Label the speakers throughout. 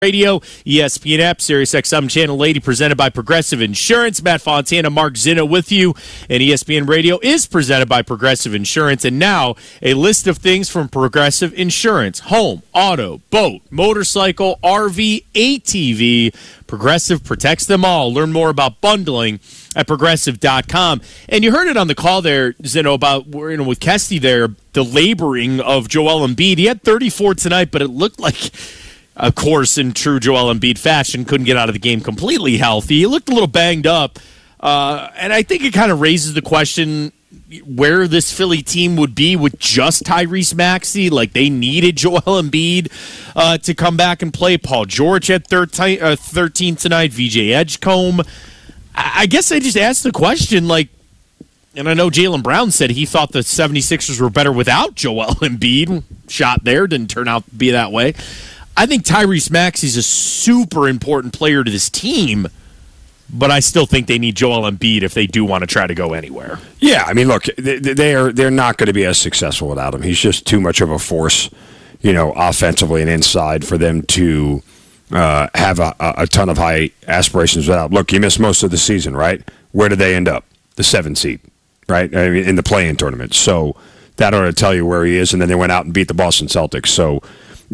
Speaker 1: Radio, ESPN app, Sirius XM Channel 80, presented by Progressive Insurance. Matt Fontana, Mark Zinno with you. And ESPN Radio is presented by Progressive Insurance. And now, a list of things from Progressive Insurance. Home, auto, boat, motorcycle, RV, ATV. Progressive protects them all. Learn more about bundling at Progressive.com. And you heard it on the call there, Zinno, about with Kesty there, the laboring of Joel Embiid. He had 34 tonight, but it looked like, of course, in true Joel Embiid fashion, couldn't get out of the game completely healthy. He looked a little banged up. And I think it kind of raises the question where this Philly team would be with just Tyrese Maxey. Like, they needed Joel Embiid to come back and play. Paul George had 13 tonight. VJ Edgecombe. I guess I just asked the question, like, and I know Jaylen Brown said he thought the 76ers were better without Joel Embiid. Shot there, didn't turn out to be that way. I think Tyrese Maxey's a super important player to this team, but I still think they need Joel Embiid if they do want to try to go anywhere.
Speaker 2: Yeah, I mean, look, they're not going to be as successful without him. He's just too much of a force, offensively and inside for them to have a ton of high aspirations without. Look, he missed most of the season, right? Where did they end up? The 7th seed, right? I mean, in the play-in tournament. So that ought to tell you where he is. And then they went out and beat the Boston Celtics. So,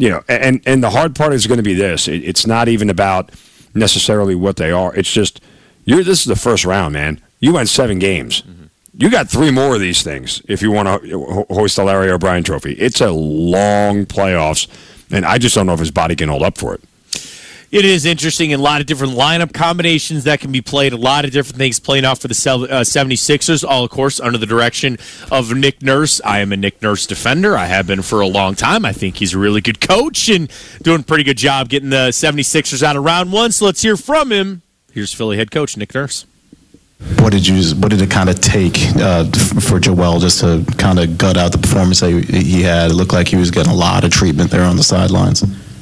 Speaker 2: and the hard part is going to be this. It's not even about necessarily what they are. It's just, this is the first round, man. You went 7 games. Mm-hmm. You got 3 more of these things if you want to hoist the Larry O'Brien trophy. It's a long playoffs, and I just don't know if his body can hold up for it.
Speaker 1: It is interesting, and a lot of different lineup combinations that can be played, a lot of different things playing out for the 76ers, all, of course, under the direction of Nick Nurse. I am a Nick Nurse defender. I have been for a long time. I think he's a really good coach and doing a pretty good job getting the 76ers out of round 1, so let's hear from him. Here's Philly head coach Nick Nurse.
Speaker 3: What did it kind of take for Joel just to kind of gut out the performance that he had? It looked like he was getting a lot of treatment there on the sidelines.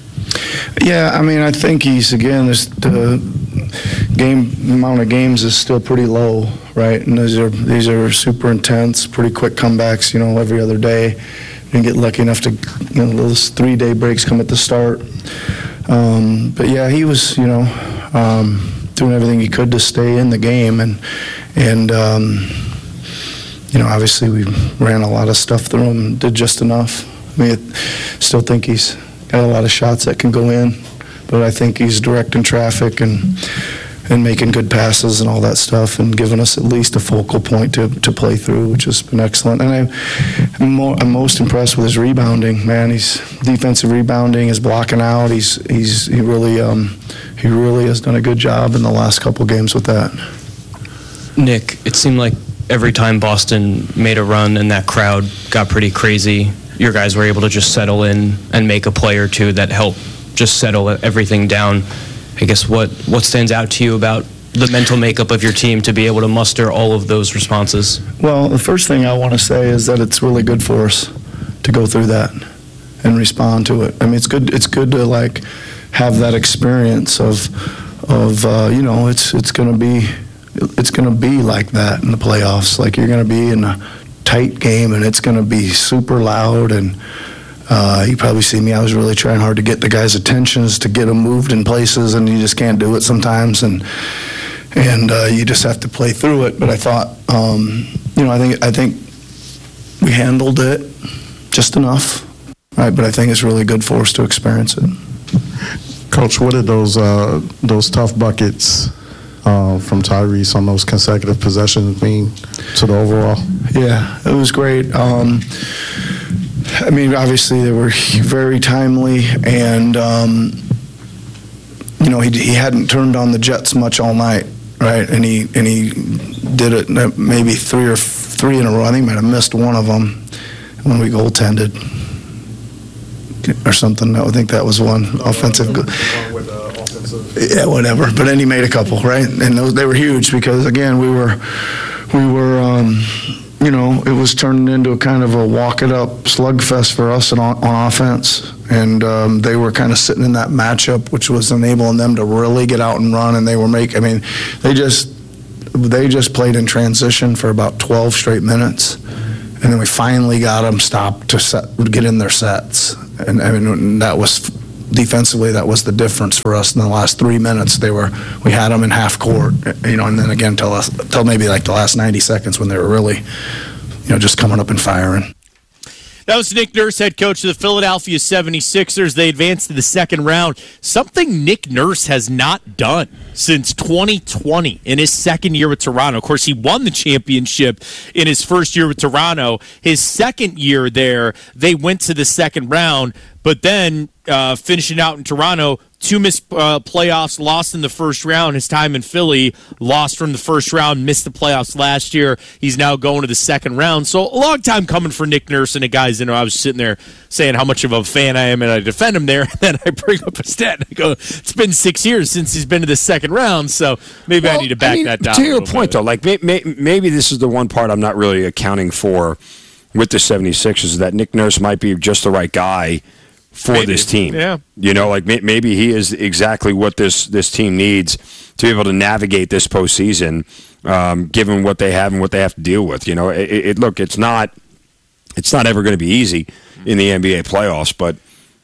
Speaker 4: Yeah, I mean, I think the amount of games is still pretty low, right? And these are super intense, pretty quick comebacks, every other day. You get lucky enough to, those 3-day breaks come at the start. But yeah, he was, doing everything he could to stay in the game, and obviously we ran a lot of stuff through him, did just enough. I mean, I still think he's got a lot of shots that can go in, but I think he's directing traffic and making good passes and all that stuff and giving us at least a focal point to play through, which has been excellent. And I'm most impressed with his rebounding, man. He's defensive rebounding, his blocking out. He really has done a good job in the last couple games with that.
Speaker 5: Nick, it seemed like every time Boston made a run and that crowd got pretty crazy, your guys were able to just settle in and make a play or two that helped just settle everything down. I guess what stands out to you about the mental makeup of your team to be able to muster all of those responses?
Speaker 4: Well, the first thing I want to say is that it's really good for us to go through that and respond to it. I mean, it's good to have that experience of it's going to be like that in the playoffs. Like, you're going to be in a tight game and it's going to be super loud, and you probably see me, I was really trying hard to get the guys' attentions, to get them moved in places, and you just can't do it sometimes, and you just have to play through it. But I thought I think we handled it just enough, right? But I think it's really good for us to experience it.
Speaker 6: Coach, what did those tough buckets from Tyrese on those consecutive possessions mean to the overall?
Speaker 4: Yeah, it was great. I mean, obviously they were very timely, and he hadn't turned on the Jets much all night, right? And he did it maybe three in a row. I think he might have missed one of them when we goaltended or something. I think that was one offensive. Yeah, whatever. But then he made a couple, right? And they were huge because, again, we were it was turning into a kind of a walk-it-up slugfest for us on offense. And they were kind of sitting in that matchup, which was enabling them to really get out and run. And they just played in transition for about 12 straight minutes. And then we finally got them stopped to get in their sets. And I mean, that was defensively, that was the difference for us in the last 3 minutes. We had them in half court, and then again till maybe like the last 90 seconds when they were really, just coming up and firing.
Speaker 1: That was Nick Nurse, head coach of the Philadelphia 76ers. They advanced to the second round, something Nick Nurse has not done since 2020 in his second year with Toronto. Of course, he won the championship in his first year with Toronto. His second year there, they went to the second round, but then finishing out in Toronto, 2 missed playoffs, lost in the first round. His time in Philly, lost from the first round, missed the playoffs last year. He's now going to the second round. So a long time coming for Nick Nurse and the guys. I was sitting there saying how much of a fan I am, and I defend him there. And then I bring up a stat and I go, it's been 6 years since he's been to the second round. So maybe I need to back that down.
Speaker 2: To your point, though, like maybe this is the one part I'm not really accounting for with the 76ers, is that Nick Nurse might be just the right guy for this team.
Speaker 1: Yeah.
Speaker 2: Maybe he is exactly what this team needs to be able to navigate this postseason, given what they have and what they have to deal with. Look, it's not ever going to be easy in the NBA playoffs, but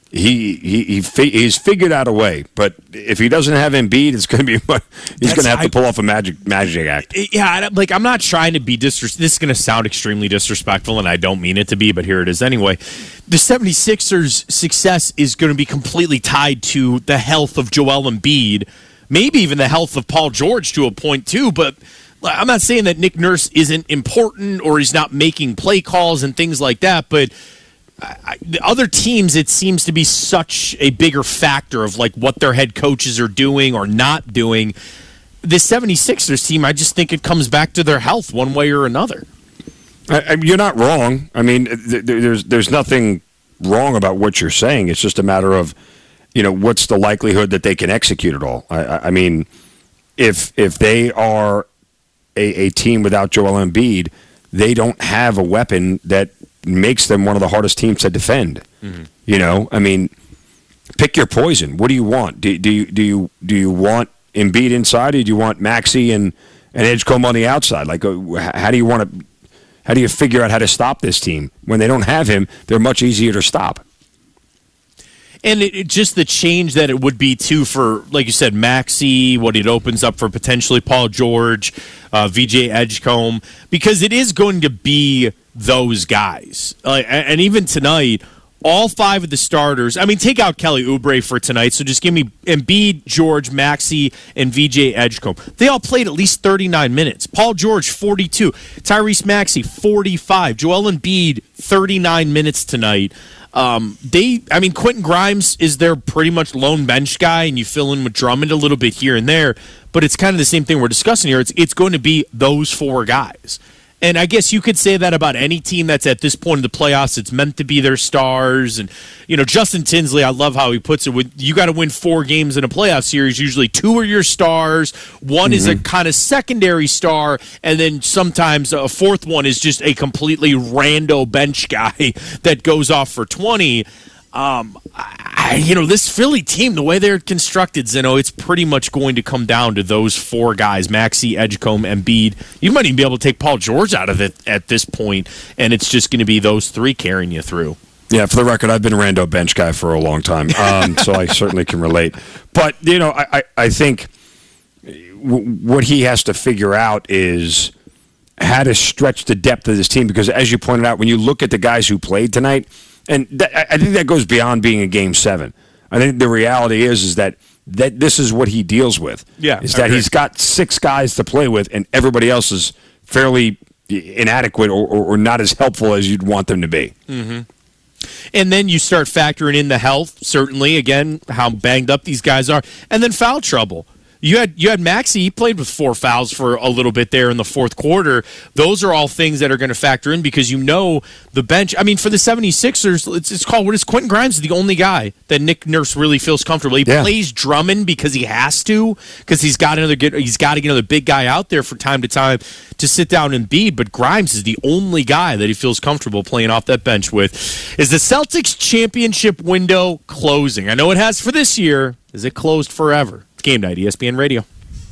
Speaker 2: he's figured out a way. But if he doesn't have Embiid, it's going to be he's going to have to pull off a magic act.
Speaker 1: Yeah, I'm not trying to be disrespectful. This is going to sound extremely disrespectful, and I don't mean it to be, but here it is anyway. The 76ers' success is going to be completely tied to the health of Joel Embiid, maybe even the health of Paul George to a point too, but I'm not saying that Nick Nurse isn't important or he's not making play calls and things like that, but the other teams, it seems to be such a bigger factor of like what their head coaches are doing or not doing. The 76ers team, I just think it comes back to their health one way or another.
Speaker 2: You're not wrong. I mean, there's nothing wrong about what you're saying. It's just a matter of, what's the likelihood that they can execute it all. I mean, if they are a team without Joel Embiid, they don't have a weapon that makes them one of the hardest teams to defend. Mm-hmm. I mean, pick your poison. What do you want? Do you want Embiid inside, or do you want Maxey and Edgecombe on the outside? Like, how do you figure out how to stop this team when they don't have him? They're much easier to stop.
Speaker 1: And it just the change that it would be, too, for, like you said, Maxey, what it opens up for potentially Paul George, VJ Edgecombe, because it is going to be those guys. And even tonight, all 5 of the starters, I mean, take out Kelly Oubre for tonight, so just give me Embiid, George, Maxey, and VJ Edgecombe. They all played at least 39 minutes. Paul George, 42. Tyrese Maxey, 45. Joel Embiid, 39 minutes tonight. Quentin Grimes is their pretty much lone bench guy, and you fill in with Drummond a little bit here and there, but it's kind of the same thing we're discussing here. It's going to be those 4 guys. And I guess you could say that about any team that's at this point in the playoffs. It's meant to be their stars. And, Justin Tinsley, I love how he puts it. You got to win 4 games in a playoff series. Usually 2 are your stars. 1 is a kind of secondary star. And then sometimes a 4th one is just a completely rando bench guy that goes off for 20. This Philly team, the way they're constructed, Zeno, it's pretty much going to come down to those 4 guys, Maxey, Edgecombe, Embiid. You might even be able to take Paul George out of it at this point, and it's just going to be those 3 carrying you through.
Speaker 2: Yeah, for the record, I've been a rando bench guy for a long time, so I certainly can relate. But, I think what he has to figure out is how to stretch the depth of this team, because as you pointed out, when you look at the guys who played tonight, and I think that goes beyond being a Game 7. I think the reality is that this is what he deals with.
Speaker 1: Yeah,
Speaker 2: is that he's got 6 guys to play with, and everybody else is fairly inadequate or not as helpful as you'd want them to be.
Speaker 1: Mm-hmm. And then you start factoring in the health, certainly, again, how banged up these guys are, and then foul trouble. You had Maxey, he played with 4 fouls for a little bit there in the fourth quarter. Those are all things that are going to factor in because the bench. I mean, for the 76ers, it's called, what is Quentin Grimes is the only guy that Nick Nurse really feels comfortable. He plays Drummond because he has to, because he's got to get another big guy out there for time to time to sit down and beat, but Grimes is the only guy that he feels comfortable playing off that bench with. Is the Celtics championship window closing? I know it has for this year. Is it closed forever? Game night, ESPN Radio.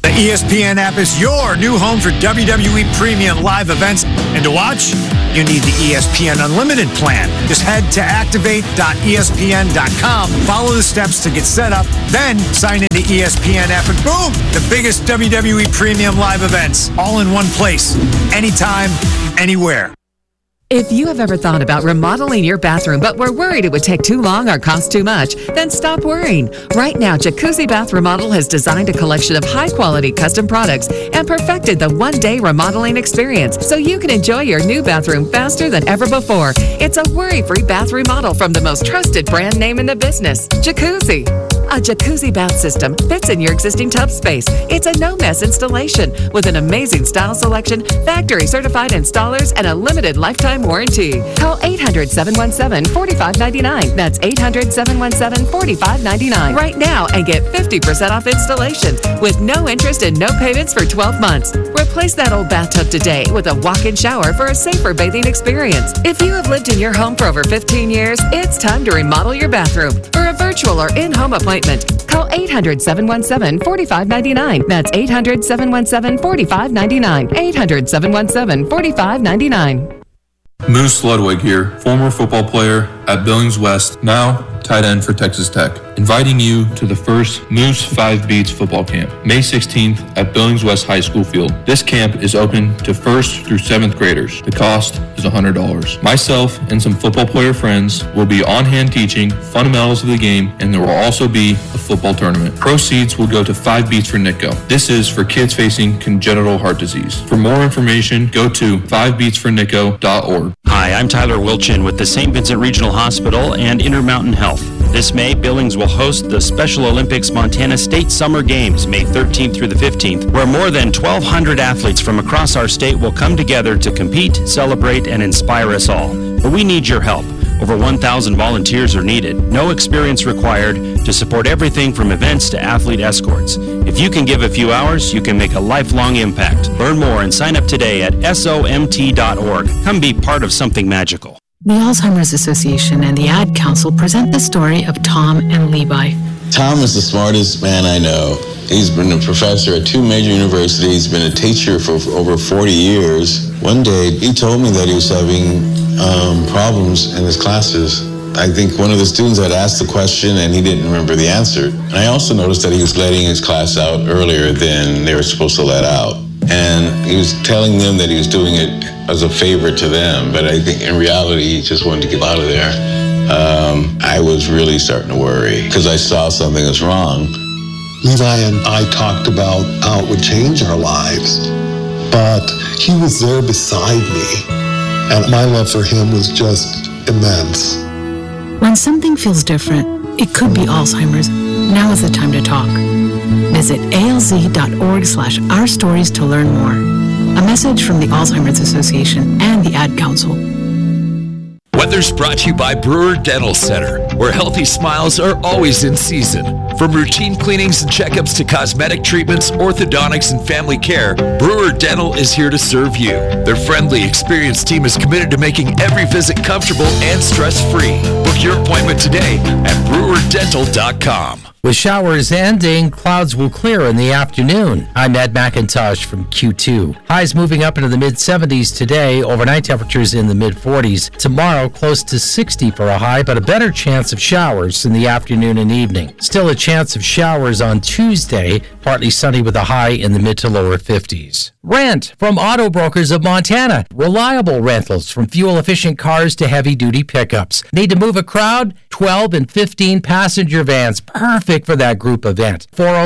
Speaker 7: The ESPN app is your new home for WWE Premium live events. And to watch, you need the ESPN Unlimited plan. Just head to activate.espn.com, follow the steps to get set up, then sign into ESPN app, and boom, the biggest WWE Premium live events, all in one place, anytime, anywhere.
Speaker 8: If you have ever thought about remodeling your bathroom but were worried it would take too long or cost too much, then stop worrying. Right now, Jacuzzi Bath Remodel has designed a collection of high-quality custom products and perfected the one-day remodeling experience so you can enjoy your new bathroom faster than ever before. It's a worry-free bath remodel from the most trusted brand name in the business, Jacuzzi. A Jacuzzi bath system fits in your existing tub space. It's a no-mess installation with an amazing style selection, factory-certified installers, and a limited lifetime warranty. Call 800-717-4599. That's 800-717-4599 right now and get 50% off installation with no interest and no payments for 12 months. Replace that old bathtub today with a walk-in shower for a safer bathing experience. If you have lived in your home for over 15 years, it's time to remodel your bathroom. For a virtual or in-home appointment, call 800-717-4599. That's 800-717-4599. 800-717-4599.
Speaker 9: Moose Ludwig here, former football player at Billings West, now tight end for Texas Tech, inviting you to the first Moose 5 Beats football camp, May 16th at Billings West High School Field. This camp is open to 1st through 7th graders. The cost is $100. Myself and some football player friends will be on hand teaching fundamentals of the game, and there will also be a football tournament. Proceeds will go to 5 Beats for NITCO. This is for kids facing congenital heart disease. For more information, go to 5beatsfornitco.org.
Speaker 10: Hi, I'm Tyler Wilchin with the St. Vincent Regional Hospital and Intermountain Health. This May, Billings will host the Special Olympics Montana State Summer Games, May 13th through the 15th, where more than 1,200 athletes from across our state will come together to compete, celebrate, and inspire us all. But we need your help. Over 1,000 volunteers are needed. No experience required to support everything from events to athlete escorts. If you can give a few hours, you can make a lifelong impact. Learn more and sign up today at SOMT.org. Come be part of something magical.
Speaker 11: The Alzheimer's Association and the Ad Council present the story of Tom and Levi.
Speaker 12: Tom is the smartest man I know. He's been a professor at 2 major universities, been a teacher for over 40 years. One day, he told me that he was having problems in his classes. I think one of the students had asked the question and he didn't remember the answer. And I also noticed that he was letting his class out earlier than they were supposed to let out. And he was telling them that he was doing it as a favor to them, but I think in reality, he just wanted to get out of there. I was really starting to worry because I saw something was wrong.
Speaker 13: Levi and I talked about how it would change our lives, but he was there beside me, and my love for him was just immense.
Speaker 11: When something feels different, it could be Alzheimer's. Now is the time to talk. Visit alz.org/ourstories to learn more. A message from the Alzheimer's Association and the Ad Council.
Speaker 14: Weather's brought to you by Brewer Dental Center, where healthy smiles are always in season. From routine cleanings and checkups to cosmetic treatments, orthodontics, and family care, Brewer Dental is here to serve you. Their friendly, experienced team is committed to making every visit comfortable and stress-free. Book your appointment today at brewerdental.com.
Speaker 15: With showers ending, clouds will clear in the afternoon. I'm Ed McIntosh from Q2. Highs moving up into the mid-70s today. Overnight temperatures in the mid-40s. Tomorrow, close to 60 for a high, but a better chance of showers in the afternoon and evening. Still a chance of showers on Tuesday, partly sunny with a high in the mid to lower 50s. Rent from Auto Brokers of Montana. Reliable rentals from fuel-efficient cars to heavy-duty pickups. Need to move a crowd? 12 and 15 passenger vans. Perfect for that group event.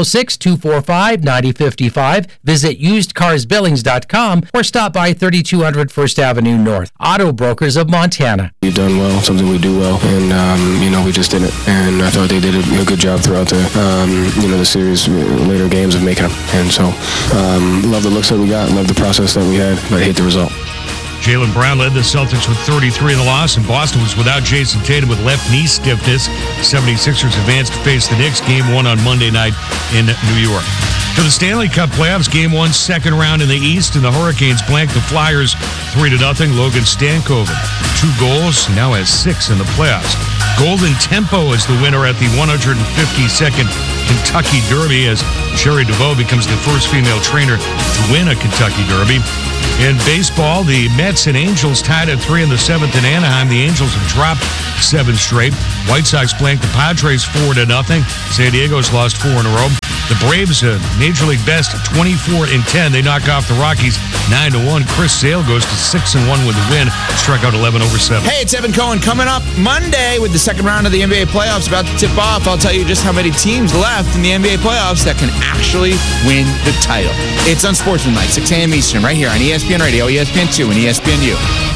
Speaker 15: 406-245-9055. Visit usedcarsbillings.com or stop by 3200 First Avenue North. Auto Brokers of Montana.
Speaker 16: We've done well, something we do well, and we just didn't. And I thought they did a good job throughout the the series, later games of making them. And so, love the looks that we got, love the process that we had, but hate the result.
Speaker 17: Jaylen Brown led the Celtics with 33 in the loss, and Boston was without Jason Tatum with left knee stiffness. 76ers advanced to face the Knicks, Game 1 on Monday night in New York. For the Stanley Cup playoffs, Game 1, second round in the East, and the Hurricanes blanked the Flyers 3-0. Logan Stankoven, 2 goals, now has 6 in the playoffs. Golden Tempo is the winner at the 152nd Kentucky Derby as Sherry DeVoe becomes the first female trainer to win a Kentucky Derby. In baseball, the Mets and Angels tied at 3 in the 7th in Anaheim. The Angels have dropped 7 straight. White Sox blanked the Padres 4-0. San Diego's lost 4 in a row. The Braves, Major League best, 24-10. They knock off the Rockies 9-1. Chris Sale goes to 6-1 with a win. Struck out 11 over 7.
Speaker 18: Hey, it's Evan Cohen. Coming up Monday with the second round of the NBA playoffs about to tip off. I'll tell you just how many teams left in the NBA playoffs that can actually win the title. It's Unsportsmanlike, 6 a.m. Eastern, right here on ESPN Radio, ESPN2, and ESPNU.